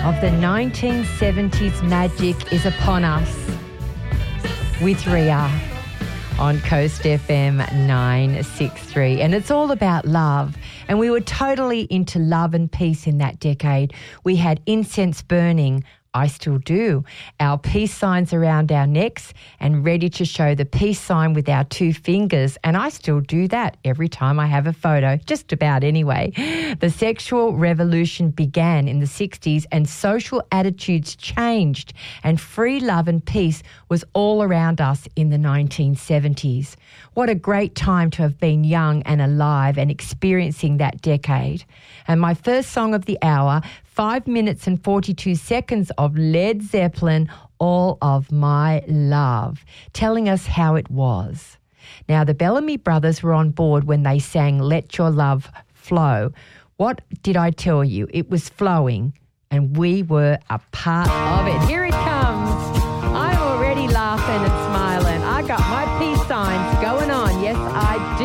of the 1970s magic is upon us with Ria on Coast FM 963. And it's all about love. And we were totally into love and peace in that decade. We had incense burning. I still do. Our peace signs around our necks and ready to show the peace sign with our two fingers. And I still do that every time I have a photo, just about anyway. The sexual revolution began in the 60s and social attitudes changed, and free love and peace was all around us in the 1970s. What a great time to have been young and alive and experiencing that decade. And my first song of the hour, 5 minutes and 42 seconds of Led Zeppelin, All of My Love, telling us how it was. Now, the Bellamy Brothers were on board when they sang Let Your Love Flow. What did I tell you? It was flowing, and we were a part of it. Here it comes.